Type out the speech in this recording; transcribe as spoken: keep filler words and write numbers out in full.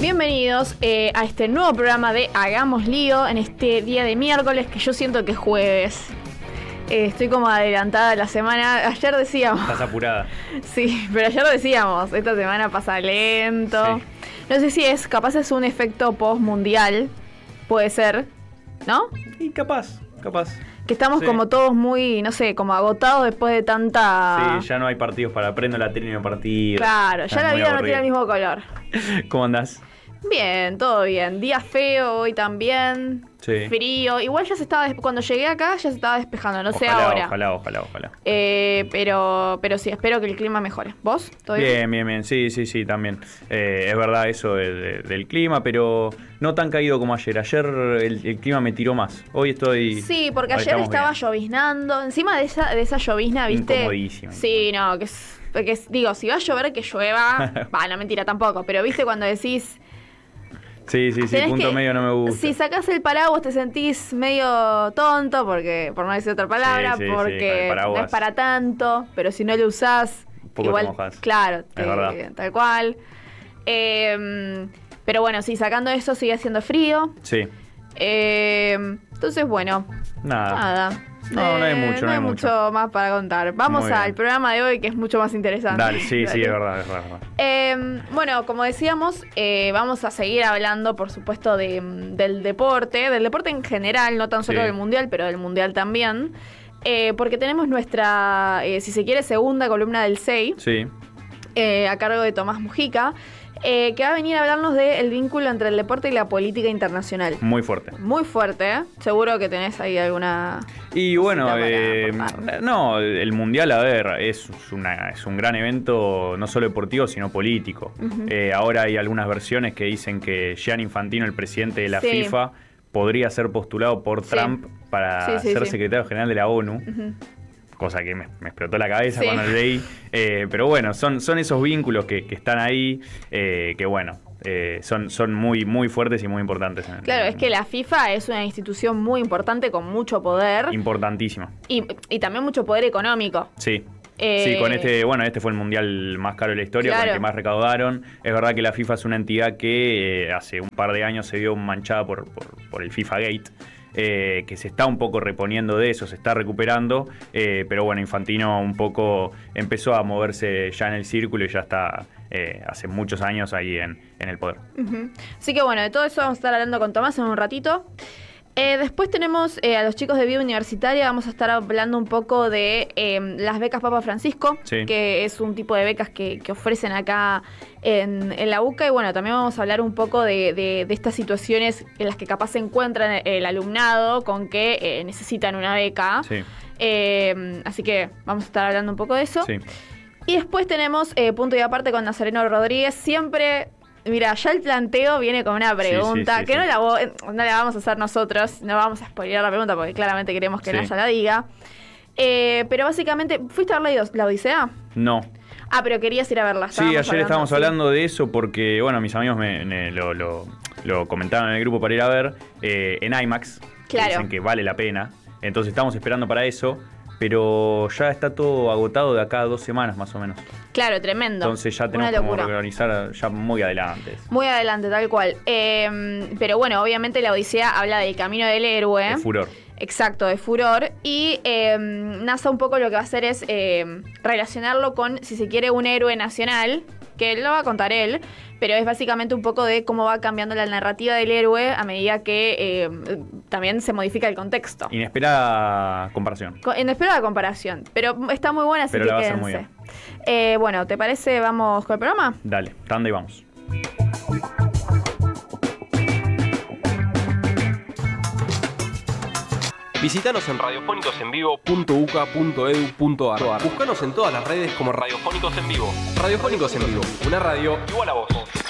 Bienvenidos eh, a este nuevo programa de Hagamos Lío en este día de miércoles que yo siento que es jueves. Eh, estoy como adelantada a la semana. Ayer decíamos... Estás apurada. Sí, pero ayer decíamos, esta semana pasa lento. Sí. No sé si es, capaz es un efecto post-mundial, puede ser, ¿no? Y capaz, capaz. Que estamos Sí. como todos muy, no sé, como agotados después de tanta... Sí, ya no hay partidos para prendo la tele y no partido. Claro, Está ya la muy vida no aburrido. tiene el mismo color. ¿Cómo andás? Bien, todo bien. Día feo hoy también. Sí. Frío. Igual ya se estaba... des- Cuando llegué acá ya se estaba despejando, no sé Ojalá, ahora. Ojalá, ojalá, ojalá. Eh, pero, pero sí, espero que el clima mejore. ¿Vos? ¿Todo bien? Bien, bien, bien. Sí, sí, sí, también. Eh, es verdad eso de- de- del clima, pero no tan caído como ayer. Ayer el, el clima me tiró más. Hoy estoy... Sí, porque hoy ayer estamos estaba bien. lloviznando. Encima de esa, de esa llovizna, ¿viste? Incomodísimo. Sí, no, que es... Porque es- digo, si va a llover, que llueva. Va, no, mentira tampoco. Pero viste cuando decís... Sí, sí, sí, tenés punto que- medio no me gusta. Si sacás el paraguas te sentís medio tonto, porque por no decir otra palabra, Sí, sí, sí, con porque el no paraguas. es para tanto, pero si no lo usás, Un poco igual, te mojás. claro, te- verdad. tal cual. Eh, pero bueno, sí, sacando eso sigue haciendo frío. Sí, Eh, entonces, bueno, nada. nada. No, no hay Eh, mucho, no hay mucho. más para contar. Vamos Muy al bien. programa de hoy, que es mucho más interesante. Dale, sí, sí, Dale. es verdad, es verdad. es verdad. Eh, bueno, como decíamos, eh, vamos a seguir hablando, por supuesto, de, del deporte, del deporte en general, no tan solo Sí. del mundial, pero del mundial también, eh, porque tenemos nuestra, eh, si se quiere, segunda columna del S E I, Sí. eh, a cargo de Tomás Mujica, eh, que va a venir a hablarnos del vínculo entre el deporte y la política internacional. Muy fuerte. Muy fuerte, ¿eh? Seguro que tenés ahí alguna... Y bueno, Cosita para eh, aportar. no, el Mundial, a ver, es, una, es un gran evento no solo deportivo, sino político. Ujú. Eh, ahora hay algunas versiones que dicen que Gianni Infantino, el presidente de la Sí. FIFA, podría ser postulado por Sí. Trump para Sí, sí, ser sí. secretario general de la ONU. Ujú. Cosa que me, me explotó la cabeza Sí. cuando leí. Eh, pero bueno, son, son esos vínculos que, que están ahí, eh, que bueno, eh, son, son muy, muy fuertes y muy importantes. en el- Claro, es que la FIFA es una institución muy importante con mucho poder Importantísimo. y, y también mucho poder económico. Sí. Eh, Sí, con este, bueno, este fue el mundial más caro de la historia, con Claro. el que más recaudaron. Es verdad que la FIFA es una entidad que eh, hace un par de años se vio manchada por, por, por el FIFA Gate, eh, que se está un poco reponiendo de eso, se está recuperando, eh, pero bueno, Infantino un poco empezó a moverse ya en el círculo y ya está eh, hace muchos años ahí en, en el poder. Ujú. Así que bueno, de todo eso vamos a estar hablando con Tomás en un ratito. Eh, después tenemos eh, a los chicos de Vida Universitaria, vamos a estar hablando un poco de eh, las becas Papa Francisco, Sí. que es un tipo de becas que, que ofrecen acá en, en la UCA, y bueno, también vamos a hablar un poco de, de- de estas situaciones en las que capaz se encuentran el alumnado con que eh, necesitan una beca. Sí, Eh, así que vamos a estar hablando un poco de eso. sí. Y después tenemos eh, punto y aparte con Nazareno Rodríguez. Siempre, mira, ya el planteo viene con una pregunta sí, sí, que sí. No, la vo- no la vamos a hacer nosotros, no vamos a spoilear la pregunta porque claramente queremos que Sí. Naya la diga. Eh, pero básicamente, ¿fuiste a ver la, la Odisea? No. Ah, pero querías ir a verla. Sí, ayer estábamos sí. hablando de eso porque, bueno, mis amigos me, me lo, lo- lo comentaron en el grupo para ir a ver eh, en IMAX. que Claro. Dicen que vale la pena. Entonces estamos esperando para eso. Pero ya está todo agotado de acá a dos semanas más o menos. Claro, tremendo. Entonces ya Una tenemos como locura. organizar ya muy adelante. Muy adelante, tal cual. Eh, pero bueno, obviamente la Odisea habla del camino del héroe. El furor. Exacto, de furor. Y eh, NASA un poco lo que va a hacer es eh, relacionarlo con, si se quiere, un héroe nacional, que lo va a contar él, pero es básicamente un poco de cómo va cambiando la narrativa del héroe a medida que eh, también se modifica el contexto. Inesperada comparación. Co- Inesperada comparación, pero está muy buena, así Pero que la va a hacer quédense. muy Eh, bueno, ¿te parece? ¿Vamos con el programa? Dale, tanda y vamos. Visítanos en radiofónicos en vivo punto u c a punto e d u punto a r. Búscanos en todas las redes como Radiofónicos en Vivo. Radiofónicos en Vivo, una radio igual a vos.